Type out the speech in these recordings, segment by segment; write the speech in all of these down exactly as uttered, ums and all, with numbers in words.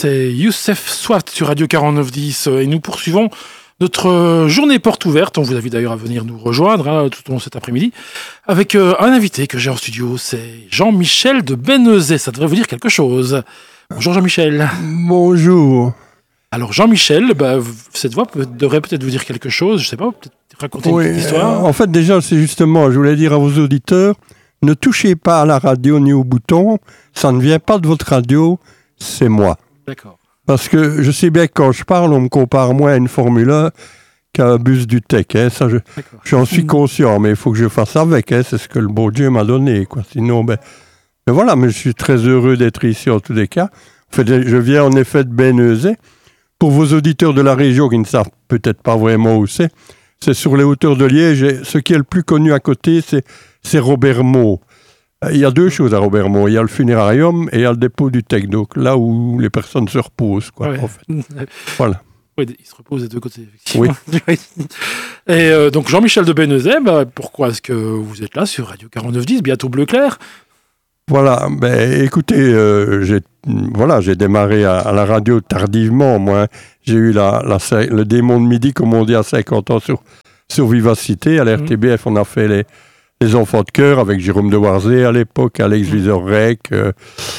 c'est Youssef Swat sur Radio quarante-neuf dix et nous poursuivons notre journée porte ouverte. On vous invite d'ailleurs à venir nous rejoindre hein, tout au long de cet après-midi avec euh, un invité que j'ai en studio, c'est Jean-Michel de Bénezet. Ça devrait vous dire quelque chose. Bonjour Jean-Michel. Bonjour. Alors Jean-Michel, bah, cette voix peut, devrait peut-être vous dire quelque chose, je sais pas, peut-être raconter oui, une petite histoire. En fait déjà c'est justement, je voulais dire à vos auditeurs, ne touchez pas à la radio ni au bouton, ça ne vient pas de votre radio, c'est moi. D'accord. Parce que je sais bien que quand je parle, on me compare moins à une Formule un qu'à un bus du tech. Hein. Ça, je, j'en suis conscient, mais il faut que je fasse avec. Hein. C'est ce que le beau Dieu m'a donné. Quoi. Sinon, ben, ben voilà, mais je suis très heureux d'être ici en tous les cas. En fait, je viens en effet de Bénezet. Pour vos auditeurs de la région qui ne savent peut-être pas vraiment où c'est, c'est sur les hauteurs de Liège. Et ce qui est le plus connu à côté, c'est, c'est Robermont. Il y a deux choses à Robermont. Il y a le funérarium et il y a le dépôt du Tech. Donc là où les personnes se reposent, quoi, ouais. en fait. Voilà. Oui, ils se reposent des deux côtés, effectivement. Oui. Et euh, donc Jean-Michel de Bénezet, bah, pourquoi est-ce que vous êtes là sur Radio quarante-neuf dix, bientôt Bleu Clair? Voilà, ben écoutez, euh, j'ai, voilà, j'ai démarré à, à la radio tardivement, moi. J'ai eu la, la, le démon de midi, comme on dit, à cinquante ans sur, sur Vivacité. À la R T B F, on a fait les... Les enfants de chœur avec Jérôme de Warzé à l'époque, Alex Vizorek euh,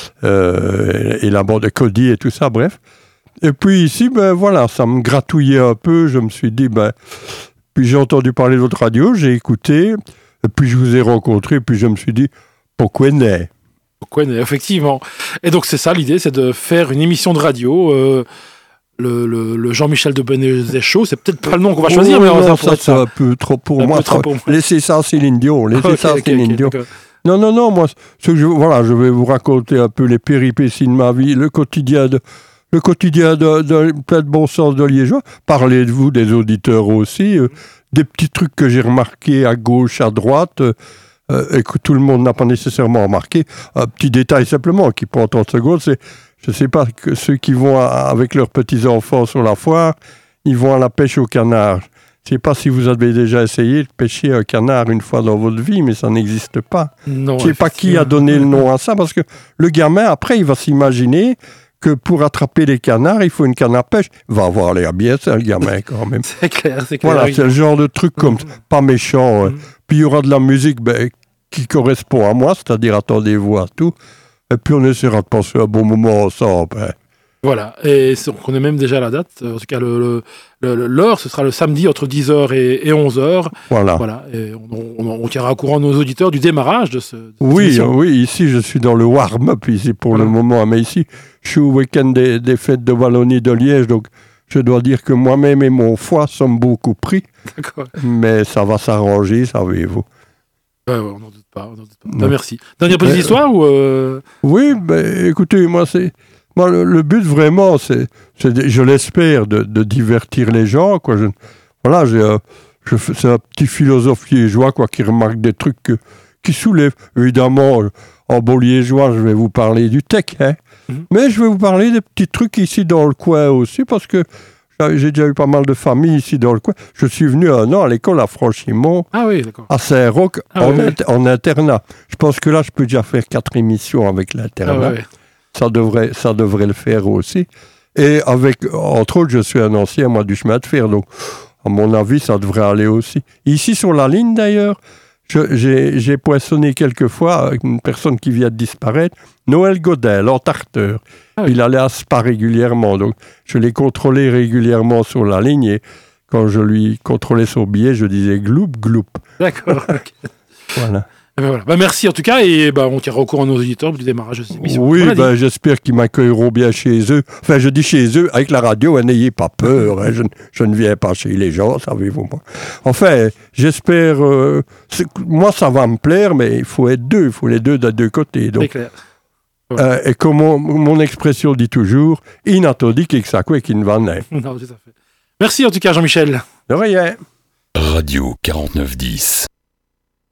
euh, et la bande de Cody et tout ça, bref. Et puis ici, ben voilà, ça me gratouillait un peu. Je me suis dit, ben, puis j'ai entendu parler de votre radio, j'ai écouté, et puis je vous ai rencontré, puis je me suis dit, pourquoi n'est Pourquoi n'est, effectivement. Et donc c'est ça l'idée, c'est de faire une émission de radio. Euh... Le, le, le Jean-Michel de Bénezet Show, c'est peut-être pas le nom qu'on va choisir, oh, mais non, ça, ça, c'est un peu trop pour un moi. Trop pour moi. Laissez ça à Céline Dion. Laissez okay, ça à okay, Céline okay, Dion. okay. Non, non, non, moi, ce que je, voilà, je vais vous raconter un peu les péripéties de ma vie, le quotidien de, le quotidien de, de plein de bon sens de Liégeois. Parlez de vous, des auditeurs aussi, euh, des petits trucs que j'ai remarqués à gauche, à droite, euh, et que tout le monde n'a pas nécessairement remarqué. Un petit détail simplement qui prend trente secondes, c'est je ne sais pas, que ceux qui vont à, avec leurs petits-enfants sur la foire, ils vont à la pêche au canard. Je ne sais pas si vous avez déjà essayé de pêcher un canard une fois dans votre vie, mais ça n'existe pas. Non, je ne sais pas qui a donné le nom à ça, parce que le gamin, après, il va s'imaginer que pour attraper les canards, il faut une canne à pêche. Il va avoir l'air bien, c'est le gamin, quand même. C'est clair, c'est clair. Voilà, oui. c'est le genre de truc comme mmh. pas méchant. Mmh. Puis il y aura de la musique ben, qui correspond à moi, c'est-à-dire attendez-vous à tout. Et puis on essaiera de passer un bon moment ensemble. Hein. Voilà, et on connaît même déjà la date. En tout cas, le, le, le, l'heure, ce sera le samedi entre dix heures et, et onze heures. Voilà. voilà et on, on, on tiendra au courant nos auditeurs du démarrage de ce. De oui, oui, ici je suis dans le warm-up ici pour voilà. le moment. Mais ici, je suis au week-end des, des fêtes de Wallonie de Liège. Donc je dois dire que moi-même et mon foie sommes beaucoup pris. D'accord. Mais ça va s'arranger, savez-vous. Ouais, ouais, on n'en doute pas. On n'en doute pas. Ben, merci. Dernière petite euh, histoire ou euh... Oui, ben, écoutez, moi, c'est, moi le, le but vraiment, c'est, c'est de, je l'espère, de, de divertir les gens. Quoi. Je, voilà, j'ai, euh, je fais, c'est un petit philosophe liégeois quoi, qui remarque des trucs que, qui soulèvent. Évidemment, en beau liégeois, je vais vous parler du tech, hein, mm-hmm. mais je vais vous parler des petits trucs ici dans le coin aussi, parce que j'ai déjà eu pas mal de familles ici dans le coin. Je suis venu un an à l'école à Franchimont, ah oui, d'accord. à Saint-Roch, ah en, oui, inter- en internat. Je pense que là, je peux déjà faire quatre émissions avec l'internat. Ah oui. Ça devrait, ça devrait le faire aussi. Et avec, entre autres, je suis un ancien, moi, du chemin de fer. Donc, à mon avis, ça devrait aller aussi. Ici, sur la ligne, d'ailleurs, je, j'ai, j'ai poinçonné quelques fois avec une personne qui vient de disparaître, Noël Godin, l'entarteur. Ah oui. Il allait à Spa régulièrement, donc je l'ai contrôlé régulièrement sur la ligne et quand je lui contrôlais son billet, je disais gloup, gloup. D'accord. Okay. Voilà. Et ben voilà. Ben merci en tout cas et ben on tiendra au courant nos auditeurs du démarrage de cette émission. Oui, ben j'espère qu'ils m'accueilleront bien chez eux. Enfin, je dis chez eux, avec la radio, hein, n'ayez pas peur. Hein, je, je ne viens pas chez les gens, savez-vous. Moi. Enfin, j'espère... Euh, moi, ça va me plaire, mais il faut être deux. Il faut les deux de deux côtés. Donc, c'est clair. Ouais. Euh, et comme mon, mon expression dit toujours, inattendu que ça quoi qu'il ne va naître. Non, tout à fait. Merci en tout cas, Jean-Michel. De rien. Radio quarante-neuf dix.